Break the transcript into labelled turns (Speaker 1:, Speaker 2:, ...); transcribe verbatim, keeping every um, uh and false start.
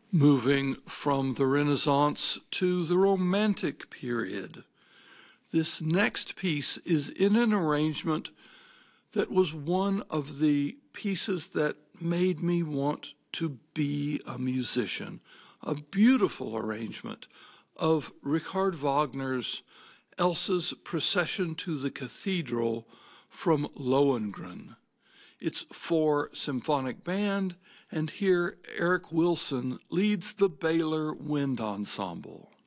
Speaker 1: Moving from the Renaissance to the Romantic period, this next piece is in an arrangement that was one of the pieces that made me want to be a musician. A beautiful arrangement of Richard Wagner's Elsa's Procession to the Cathedral from Lohengrin. It's for symphonic band, and here Eric Wilson leads the Baylor Wind Ensemble.